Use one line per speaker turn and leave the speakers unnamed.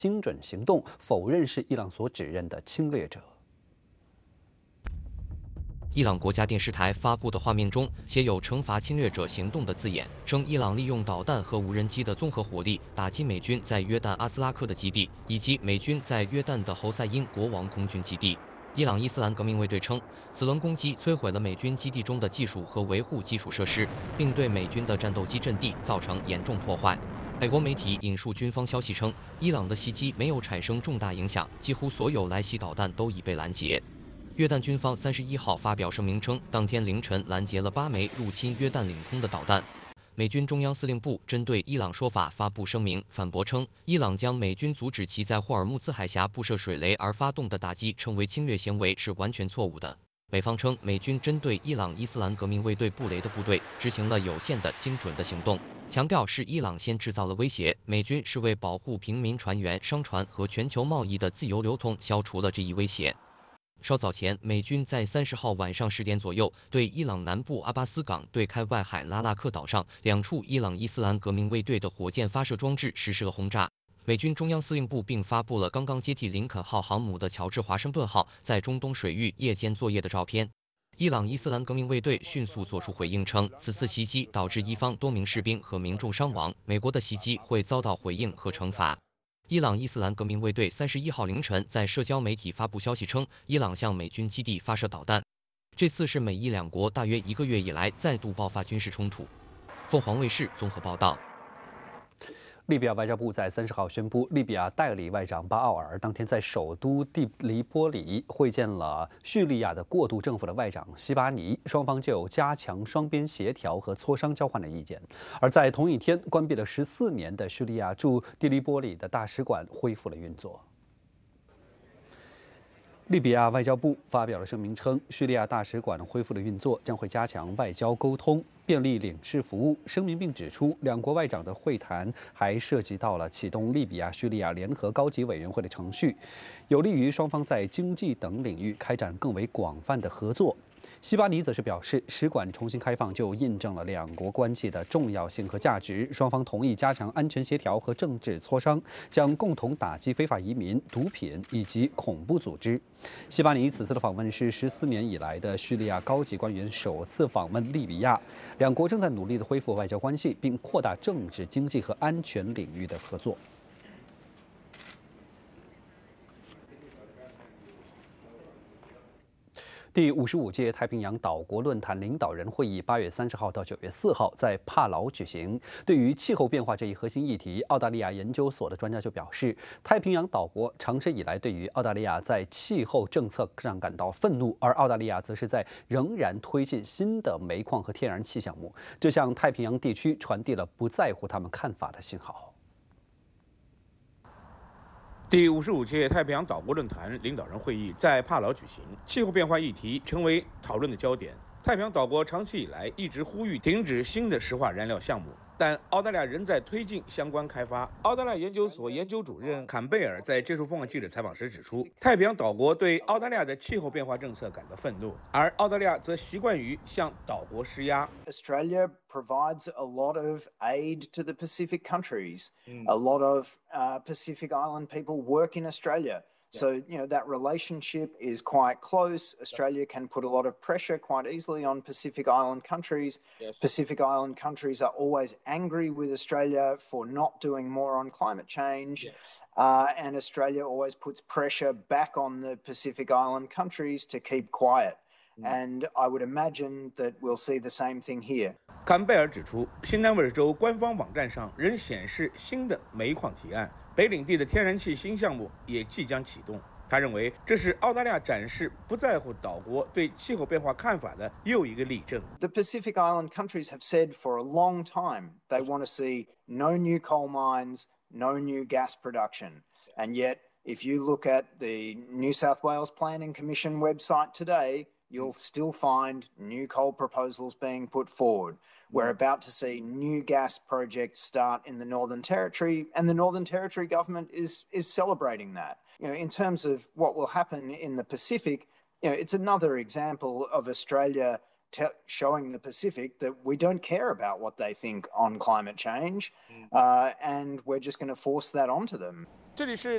精准行动，否认是伊朗所指认的侵略者。
伊朗国家电视台发布的画面中写有“惩罚侵略者行动”的字眼，称伊朗利用导弹和无人机的综合火力打击美军在约旦阿兹拉克的基地，以及美军在约旦的侯赛因国王空军基地。伊朗伊斯兰革命卫队称，此轮攻击摧毁了美军基地中的技术和维护基础设施，并对美军的战斗机阵地造成严重破坏。美国媒体引述军方消息称，伊朗的袭击没有产生重大影响，几乎所有来袭导弹都已被拦截。 约旦军方31号发表声明称，当天凌晨拦截了8枚入侵约旦领空的导弹。美军中央司令部针对伊朗说法发布声明，反驳称，伊朗将美军阻止其在霍尔木兹海峡布设水雷而发动的打击称为侵略行为是完全错误的。美方称，美军针对伊朗伊斯兰革命卫队布雷的部队执行了有限的、精准的行动，强调是伊朗先制造了威胁，美军是为保护平民船员、商船和全球贸易的自由流通消除了这一威胁。 稍早前，美军在30号晚上10点左右，对伊朗南部阿巴斯港对开外海拉纳克岛上2处伊朗伊斯兰革命卫队的火箭发射装置实施了轰炸。美军中央司令部并发布了刚刚接替林肯号航母的乔治华盛顿号在中东水域夜间作业的照片。伊朗伊斯兰革命卫队迅速作出回应称，此次袭击导致伊方多名士兵和民众伤亡，美国的袭击会遭到回应和惩罚。 伊朗伊斯兰革命卫队31号凌晨在社交媒体发布消息称，伊朗向美军基地发射导弹。这次是美伊两国大约1个月以来再度爆发军事冲突。凤凰卫视综合报道。
利比亚外交部在30号宣布，利比亚代理外长巴奥尔当天在首都蒂利波里会见了叙利亚的过渡政府的外长西巴尼，双方就加强双边协调和磋商交换了意见。而在同一天，关闭了14年的叙利亚驻蒂利波里的大使馆恢复了运作。 利比亚外交部发表了声明称，叙利亚大使馆恢复了运作，将会加强外交沟通，便利领事服务。声明并指出，两国外长的会谈还涉及到了启动利比亚叙利亚联合高级委员会的程序，有利于双方在经济等领域开展更为广泛的合作。 西巴尼则是表示，使馆重新开放就印证了两国关系的重要性和价值。双方同意加强安全协调和政治磋商，将共同打击非法移民、毒品以及恐怖组织。西巴尼此次的访问是14年以来的叙利亚高级官员首次访问利比亚，两国正在努力地恢复外交关系，并扩大政治、经济和安全领域的合作。 第55届太平洋岛国论坛领导人会议8月30号到9月4号在帕劳举行。对于气候变化这一核心议题，澳大利亚研究所的专家就表示，太平洋岛国长期以来对于澳大利亚在气候政策上感到愤怒，而澳大利亚则是在仍然推进新的煤矿和天然气项目，这向太平洋地区传递了不在乎他们看法的信号。
第55届太平洋岛国论坛领导人会议在帕劳举行，气候变化议题成为讨论的焦点。太平洋岛国长期以来一直呼吁停止新的石化燃料项目，但澳大利亚仍在推进相关开发。澳大利亚研究所研究主任坎贝尔在接受凤凰记者采访时指出，太平洋岛国对澳大利亚的气候变化政策感到愤怒，而澳大利亚则习惯于向岛国施压。
Australia provides a lot of aid to the Pacific countries. A lot of Pacific Island people work in Australia. So, that relationship is quite close. Australia can put a lot of pressure quite easily on Pacific Island countries.
Yes.
Pacific Island countries are always angry with Australia for not doing more on climate change.
Yes.
And Australia always puts pressure back on the Pacific Island countries to keep quiet. And I would imagine that we'll see the same thing here.
坎贝尔指出，新南威尔州官方网站上仍显示新的煤矿提案，北领地的天然气新项目也即将启动。他认为这是澳大利亚展示不在乎岛国对气候变化看法的又一个例证。
The Pacific Island countries have said for a long time they want to see no new coal mines, no new gas production. And yet, if you look at the New South Wales Planning Commission website today, you'll still find new coal proposals being put forward. We're about to see new gas projects start in the Northern Territory, and the Northern Territory government is celebrating that. In terms of what will happen in the Pacific, it's another example of Australia showing the Pacific that we don't care about what they think on climate change, and we're just going to force that onto them.
这里是